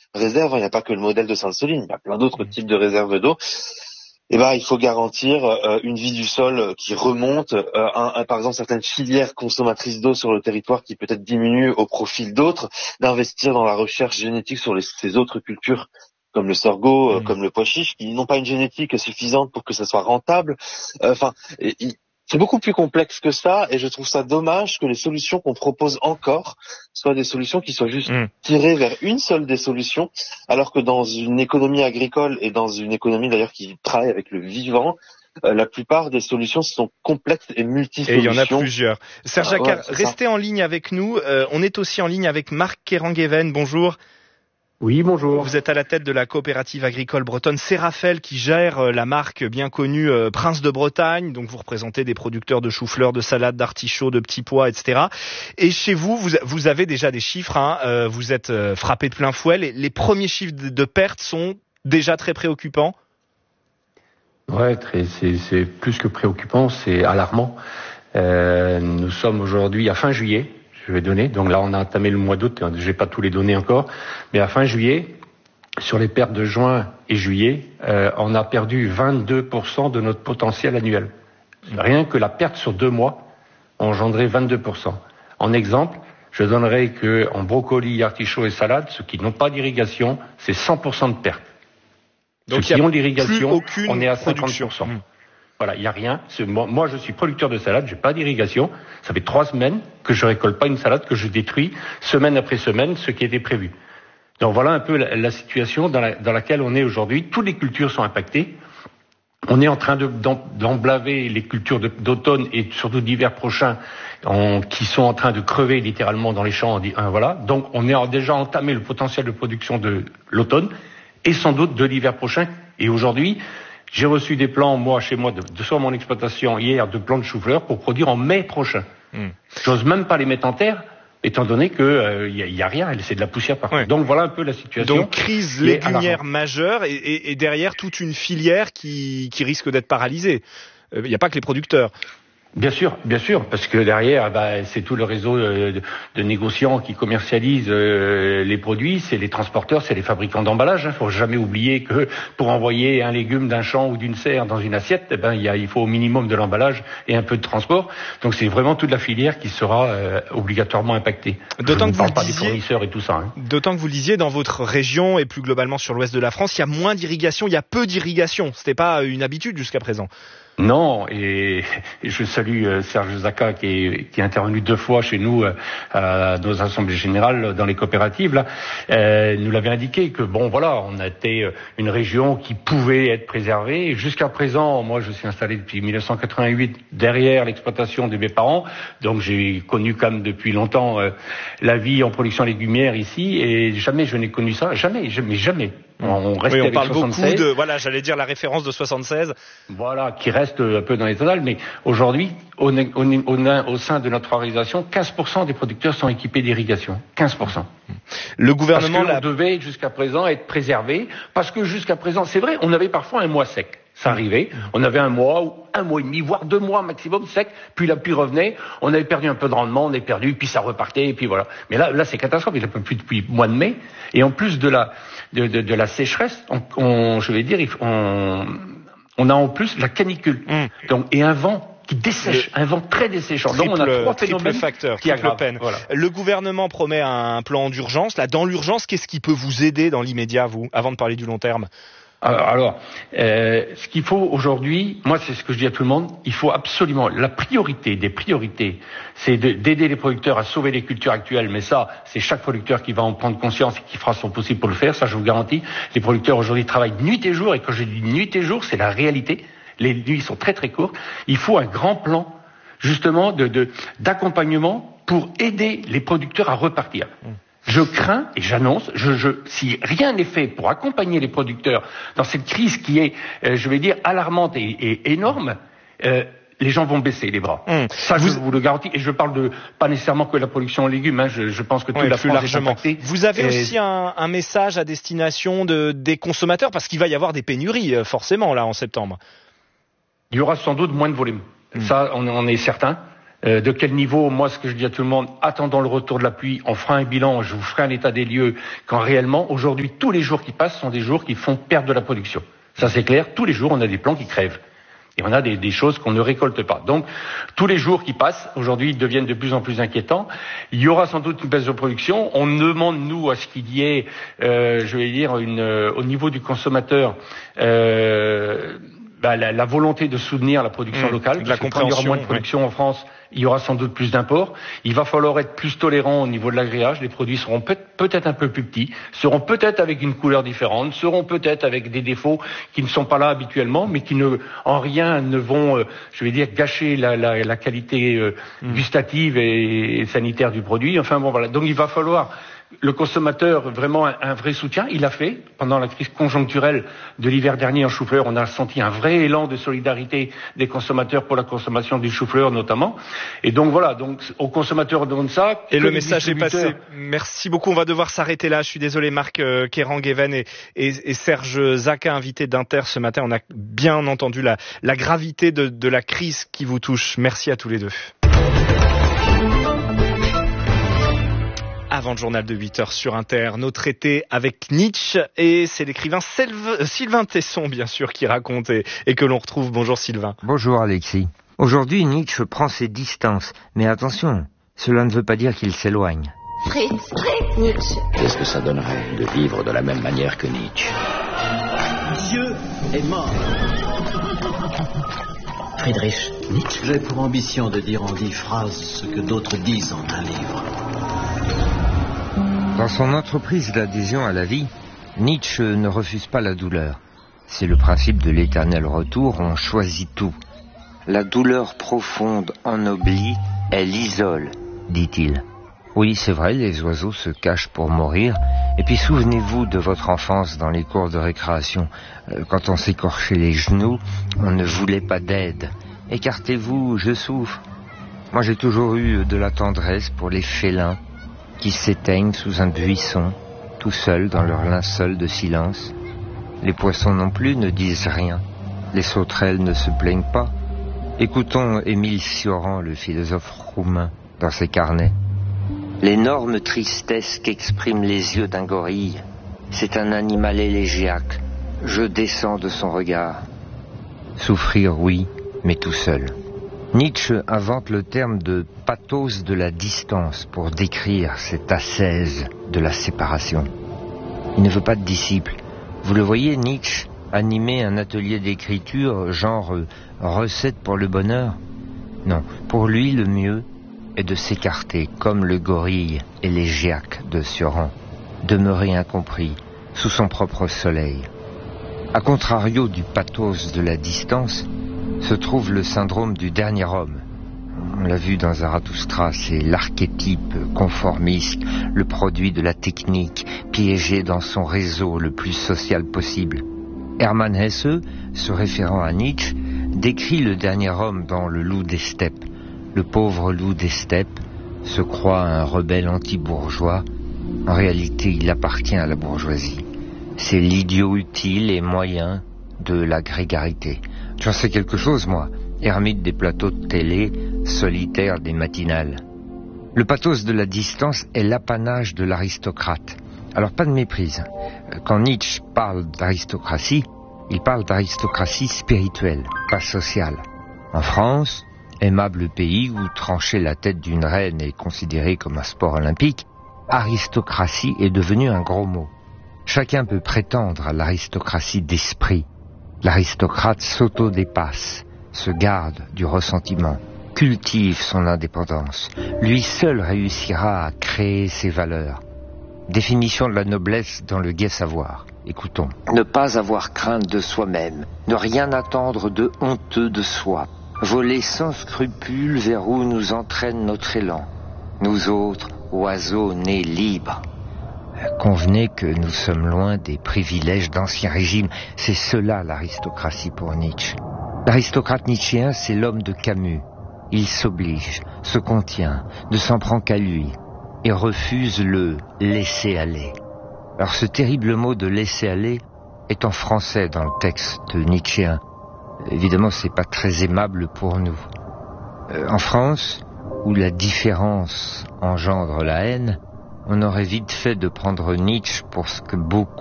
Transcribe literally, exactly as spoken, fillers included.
réserve. Il n'y a pas que le modèle de Sainte-Soline, il y a plein d'autres types de réserves d'eau. Et ben, il faut garantir euh, une vie du sol qui remonte, euh, un, un, par exemple certaines filières consommatrices d'eau sur le territoire qui peut-être diminuent au profit d'autres, d'investir dans la recherche génétique sur les, ces autres cultures comme le sorgho, euh, mmh. comme le pois chiche, qui n'ont pas une génétique suffisante pour que ça soit rentable. Enfin, euh, c'est beaucoup plus complexe que ça, et je trouve ça dommage que les solutions qu'on propose encore soient des solutions qui soient juste mmh. tirées vers une seule des solutions, alors que dans une économie agricole et dans une économie d'ailleurs qui travaille avec le vivant, euh, la plupart des solutions sont complexes et multisolutions. Et il y en a plusieurs. Serge ah, Jacquard, ouais, restez ça. en ligne avec nous. Euh, on est aussi en ligne avec Marc Kerangueven. Bonjour. Oui, bonjour. Vous êtes à la tête de la coopérative agricole bretonne Sérafel qui gère la marque bien connue euh, Prince de Bretagne. Donc vous représentez des producteurs de chou-fleur, de salade, d'artichauts, de petits pois, et cetera. Et chez vous, vous, vous avez déjà des chiffres. Hein, euh, vous êtes euh, frappé de plein fouet. Les, les premiers chiffres de, de pertes sont déjà très préoccupants. Ouais, très, c'est, c'est plus que préoccupant, c'est alarmant. Euh, nous sommes aujourd'hui à fin juillet. Je vais donner. Donc là, on a entamé le mois d'août. Je n'ai pas tous les données encore. Mais à fin juillet, sur les pertes de juin et juillet, euh, on a perdu vingt-deux pour cent de notre potentiel annuel. Rien que la perte sur deux mois a engendré vingt-deux pour cent. En exemple, je donnerai que en brocoli, artichaut et salade, ceux qui n'ont pas d'irrigation, c'est cent pour cent de perte. Donc ceux qui ont l'irrigation, aucune on est à cinquante pour cent. Mmh. Voilà, il n'y a rien. C'est, moi, moi, je suis producteur de salade, j'ai pas d'irrigation. Ça fait trois semaines que je récolte pas une salade, que je détruis semaine après semaine ce qui était prévu. Donc voilà un peu la, la situation dans, la, dans laquelle on est aujourd'hui. Toutes les cultures sont impactées. On est en train de, d'en, d'emblaver les cultures de, d'automne et surtout d'hiver prochain, en, qui sont en train de crever littéralement dans les champs. Hein, voilà. Donc on est déjà entamé le potentiel de production de l'automne et sans doute de l'hiver prochain. Et aujourd'hui, j'ai reçu des plans, moi, chez moi, de, de sur mon exploitation hier, de plants de chou-fleur pour produire en mai prochain. Mmh. J'ose même pas les mettre en terre, étant donné que euh, y, a, y a rien, c'est de la poussière partout. Ouais. Donc voilà un peu la situation. Donc crise légumière majeure et, et, et derrière toute une filière qui, qui risque d'être paralysée. Il euh, n'y a pas que les producteurs. Bien sûr, bien sûr, parce que derrière, bah, c'est tout le réseau de, de négociants qui commercialisent euh, les produits, c'est les transporteurs, c'est les fabricants d'emballage. Hein. Faut jamais oublier que pour envoyer un légume d'un champ ou d'une serre dans une assiette, eh ben, il, y a, il faut au minimum de l'emballage et un peu de transport. Donc c'est vraiment toute la filière qui sera euh, obligatoirement impactée. D'autant Je que vous ne parle le pas disiez, des fournisseurs et tout ça. Hein. D'autant que vous le disiez, dans votre région et plus globalement sur l'ouest de la France, il y a moins d'irrigation, il y a peu d'irrigation. C'était pas une habitude jusqu'à présent. Non, et je salue Serge Jacquard qui est, qui est intervenu deux fois chez nous à nos assemblées générales dans les coopératives. Là, euh, nous l'avait indiqué que bon, voilà, on a été une région qui pouvait être préservée. Jusqu'à présent, moi, je suis installé depuis dix-neuf cent quatre-vingt-huit derrière l'exploitation de mes parents, donc j'ai connu quand même depuis longtemps euh, la vie en production légumière ici, et jamais je n'ai connu ça, jamais, jamais, jamais. On, restait oui, on parle soixante-seize. Beaucoup de, voilà, j'allais dire la référence de soixante-seize. Voilà, qui reste un peu dans les tonales, mais aujourd'hui, au, au, au, au sein de notre organisation, quinze pour cent des producteurs sont équipés d'irrigation. quinze pour cent. Le gouvernement... Parce que l'on devait jusqu'à présent être préservé, parce que jusqu'à présent, c'est vrai, on avait parfois un mois sec. Ça arrivait, on avait un mois ou un mois et demi, voire deux mois maximum sec, puis la pluie revenait, on avait perdu un peu de rendement, on avait perdu, puis ça repartait, et puis voilà. Mais là, là c'est catastrophe, il n'y a pas plus depuis le mois de mai, et en plus de la, de, de, de la sécheresse, on, on, je vais dire, on, on a en plus la canicule, mmh. donc, et un vent qui dessèche, le... un vent très desséchant. Triple, donc on a trois phénomènes facteurs, qui aggravent. Peine. Voilà. Le gouvernement promet un plan d'urgence. Là, dans l'urgence, qu'est-ce qui peut vous aider dans l'immédiat, vous, avant de parler du long terme ? Alors, alors euh, ce qu'il faut aujourd'hui, moi c'est ce que je dis à tout le monde, il faut absolument, la priorité des priorités, c'est de, d'aider les producteurs à sauver les cultures actuelles, mais ça, c'est chaque producteur qui va en prendre conscience et qui fera son possible pour le faire, ça je vous garantis. Les producteurs aujourd'hui travaillent nuit et jour, et quand je dis nuit et jour, c'est la réalité, les nuits sont très très courtes. Il faut un grand plan, justement, de, de, d'accompagnement pour aider les producteurs à repartir. Mmh. Je crains, et j'annonce, je, je, si rien n'est fait pour accompagner les producteurs dans cette crise qui est, euh, je vais dire, alarmante et, et énorme, euh, les gens vont baisser les bras. Mmh. Ça, vous... je vous le garantis. Et je parle de pas nécessairement que la production en légumes. Hein, je, je pense que toute oui, la France largement. est impactée. Vous avez et... aussi un, un message à destination de, des consommateurs, parce qu'il va y avoir des pénuries, forcément, là, en septembre. Il y aura sans doute moins de volume. Mmh. Ça, on en est certain. Euh, de quel niveau? Moi, ce que je dis à tout le monde, attendons le retour de la pluie, on fera un bilan, je vous ferai un état des lieux, quand réellement, aujourd'hui, tous les jours qui passent sont des jours qui font perdre de la production. Ça, c'est clair. Tous les jours, on a des plants qui crèvent. Et on a des, des choses qu'on ne récolte pas. Donc, tous les jours qui passent, aujourd'hui, deviennent de plus en plus inquiétants. Il y aura sans doute une baisse de production. On demande, nous, à ce qu'il y ait, euh, je vais dire, une, euh, au niveau du consommateur, euh, bah, la, la volonté de soutenir la production mmh, locale. De la compréhension. Quand il y aura moins de production ouais. en France, il y aura sans doute plus d'imports. Il va falloir être plus tolérant au niveau de l'agréage. Les produits seront peut- peut-être un peu plus petits, seront peut-être avec une couleur différente, seront peut-être avec des défauts qui ne sont pas là habituellement, mais qui ne, en rien ne vont, euh, je vais dire, gâcher la, la, la qualité euh, mmh. gustative et, et sanitaire du produit. Enfin bon, voilà. Donc il va falloir le consommateur, vraiment un, un vrai soutien. Il a fait, pendant la crise conjoncturelle de l'hiver dernier en chou-fleur, on a senti un vrai élan de solidarité des consommateurs pour la consommation du chou-fleur notamment. Et donc voilà, donc aux consommateurs on donne ça. Et le message est passé. Merci beaucoup, on va devoir s'arrêter là. Je suis désolé Marc euh, Kéran-Guéven et, et, et Serge Zaka, invité d'Inter ce matin. On a bien entendu la, la gravité de, de la crise qui vous touche. Merci à tous les deux. Avant le journal de huit heures sur Inter, nos traités avec Nietzsche, et c'est l'écrivain Selve, Sylvain Tesson, bien sûr, qui raconte et, et que l'on retrouve. Bonjour Sylvain. Bonjour Alexis. Aujourd'hui, Nietzsche prend ses distances, mais attention, cela ne veut pas dire qu'il s'éloigne. Fritz, Fritz, Nietzsche. Qu'est-ce que ça donnerait de vivre de la même manière que Nietzsche? Dieu est mort. Friedrich Nietzsche. J'ai pour ambition de dire en dix phrases ce que d'autres disent en un livre. Dans son entreprise d'adhésion à la vie, Nietzsche ne refuse pas la douleur. C'est le principe de l'éternel retour, on choisit tout. La douleur profonde ennoblit, elle isole, dit-il. Oui, c'est vrai, les oiseaux se cachent pour mourir. Et puis souvenez-vous de votre enfance dans les cours de récréation. Quand on s'écorchait les genoux, on ne voulait pas d'aide. Écartez-vous, je souffre. Moi j'ai toujours eu de la tendresse pour les félins qui s'éteignent sous un buisson, tout seuls dans leur linceul de silence. Les poissons non plus ne disent rien. Les sauterelles ne se plaignent pas. Écoutons Émile Cioran, le philosophe roumain, dans ses carnets. L'énorme tristesse qu'expriment les yeux d'un gorille, c'est un animal élégiaque. Je descends de son regard. Souffrir, oui, mais tout seul. Nietzsche invente le terme de pathos de la distance pour décrire cette ascèse de la séparation. Il ne veut pas de disciples. Vous le voyez, Nietzsche animer un atelier d'écriture genre euh, recette pour le bonheur? Non, pour lui le mieux est de s'écarter comme le gorille élégiaque de Cioran, demeurer incompris sous son propre soleil. A contrario du pathos de la distance, se trouve le syndrome du dernier homme. On l'a vu dans Zarathustra, c'est l'archétype conformiste, le produit de la technique, piégé dans son réseau le plus social possible. Hermann Hesse, se référant à Nietzsche, décrit le dernier homme dans Le loup des steppes. Le pauvre loup des steppes se croit un rebelle anti-bourgeois. En réalité, il appartient à la bourgeoisie. C'est l'idiot utile et moyen de la grégarité. J'en sais quelque chose, moi. Ermite des plateaux de télé, solitaire des matinales. Le pathos de la distance est l'apanage de l'aristocrate. Alors pas de méprise. Quand Nietzsche parle d'aristocratie, il parle d'aristocratie spirituelle, pas sociale. En France, aimable pays où trancher la tête d'une reine est considéré comme un sport olympique, aristocratie est devenu un gros mot. Chacun peut prétendre à l'aristocratie d'esprit. L'aristocrate s'auto-dépasse, se garde du ressentiment, cultive son indépendance. Lui seul réussira à créer ses valeurs. Définition de la noblesse dans le gai savoir. Écoutons. Ne pas avoir crainte de soi-même, ne rien attendre de honteux de soi, voler sans scrupule vers où nous entraîne notre élan. Nous autres, oiseaux nés libres. Convenez que nous sommes loin des privilèges d'ancien régime. C'est cela l'aristocratie pour Nietzsche. L'aristocrate nietzschéen, c'est l'homme de Camus. Il s'oblige, se contient, ne s'en prend qu'à lui et refuse le laisser-aller. Alors ce terrible mot de laisser-aller est en français dans le texte nietzschéen. Évidemment, c'est pas très aimable pour nous. Euh, en France, où la différence engendre la haine, on aurait vite fait de prendre Nietzsche pour ce que beaucoup